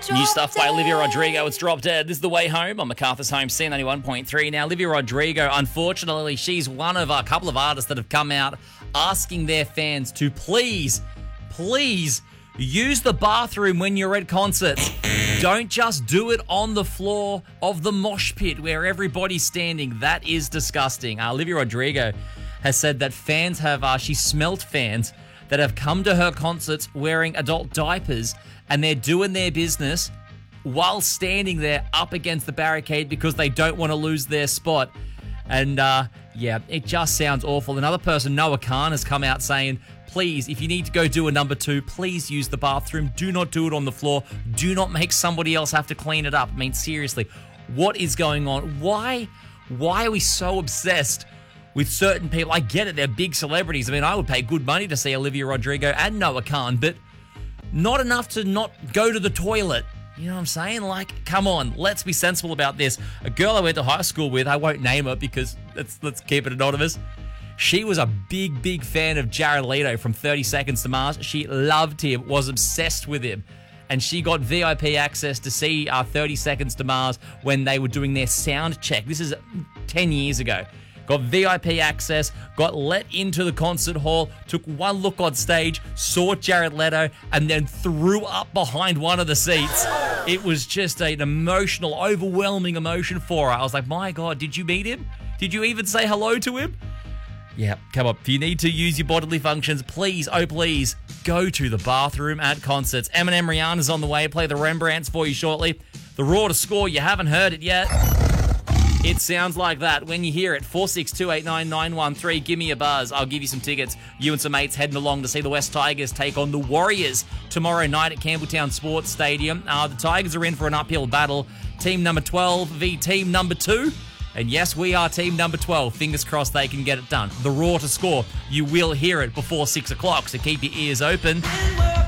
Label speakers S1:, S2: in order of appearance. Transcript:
S1: New stuff by Olivia Rodrigo. It's Drop Dead. This is The Way Home on MacArthur's Home, C91.3. Now, Olivia Rodrigo, unfortunately, she's one of a couple of artists that have come out asking their fans to please use the bathroom when you're at concerts. Don't just do it on the floor of the mosh pit where everybody's standing. That is disgusting. Olivia Rodrigo has said that fans have, she smelt fans that have come to her concerts wearing adult diapers and they're doing their business while standing there up against the barricade because they don't want to lose their spot. And yeah, it just sounds awful. Another person, Noah Khan, has come out saying, please, if you need to go do a number 2, please use the bathroom. Do not do it on the floor. Do not make somebody else have to clean it up. I mean, seriously, what is going on? Why are we so obsessed with certain people? I get it, they're big celebrities. I mean, I would pay good money to see Olivia Rodrigo and Noah Khan, but not enough to not go to the toilet. You know what I'm saying? Like, come on, let's be sensible about this. A girl I went to high school with, I won't name her because let's keep it anonymous. She was a big fan of Jared Leto from 30 Seconds to Mars. She loved him, was obsessed with him. And she got VIP access to see 30 Seconds to Mars when they were doing their sound check. This is 10 years ago. Got VIP access, got let into the concert hall, took one look on stage, saw Jared Leto, and then threw up behind one of the seats. It was just an emotional, overwhelming emotion for her. I was like, my God, did you meet him? Did you even say hello to him? Yeah, come on. If you need to use your bodily functions, please, oh please, go to the bathroom at concerts. Eminem Rihanna's on the way. Play the Rembrandts for you shortly. The Raw to score, you haven't heard it yet. It sounds like that when you hear it. 462899113. Give me a buzz. I'll give you some tickets. You and some mates heading along to see the West Tigers take on the Warriors tomorrow night at Campbelltown Sports Stadium. The Tigers are in for an uphill battle. Team number 12 v team number 2. And yes, we are team number 12. Fingers crossed they can get it done. The Raw to score. You will hear it before 6 o'clock, so keep your ears open.